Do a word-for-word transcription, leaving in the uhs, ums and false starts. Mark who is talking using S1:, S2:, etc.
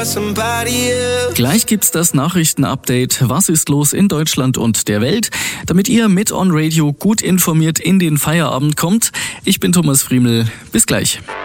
S1: Gleich gibt's das Nachrichtenupdate. Was ist los in Deutschland und der Welt? Damit ihr mit On Radio gut informiert in den Feierabend kommt. Ich bin Thomas Friemel. Bis gleich.